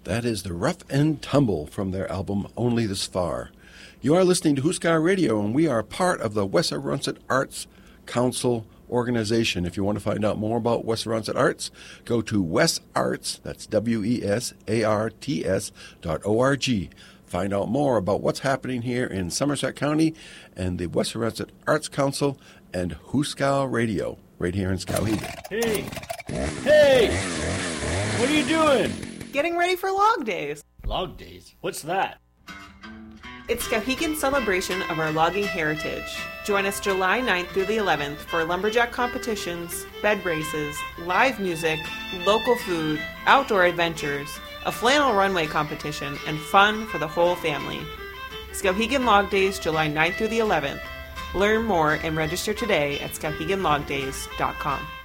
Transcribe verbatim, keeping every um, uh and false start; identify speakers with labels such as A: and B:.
A: That is the Rough and Tumble from their album Only This Far. You are listening to Huskar Radio, and we are part of the Wessarusset Arts Council organization. If you want to find out more about Wessarusset Arts, go to wesarts, that's W E S A R T S dot O R G. Find out more about what's happening here in Somerset County and the Wessarusset Arts Council and Huskar Radio, right here in Skowhegan.
B: Hey! Hey! What are you doing?
C: Getting ready for Log Days.
B: Log Days? What's that?
C: It's Skowhegan's celebration of our logging heritage. Join us July ninth through the eleventh for lumberjack competitions, bed races, live music, local food, outdoor adventures, a flannel runway competition, and fun for the whole family. Skowhegan Log Days, July ninth through the eleventh. Learn more and register today at skowhegan log days dot com.